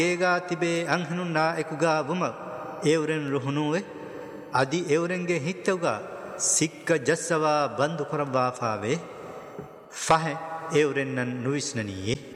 ඒගා තිබේ අංහනුන්නා එකුගා වුම ඒවරෙන් රුහුණුවේ අදි ඒවරෙන්ගේ හිත්තවගා සික්ක ජස්සවා බන්දු කොරබාෆාවේ ෆහ ඒවරෙන්නන් නුවිස්නනීයේ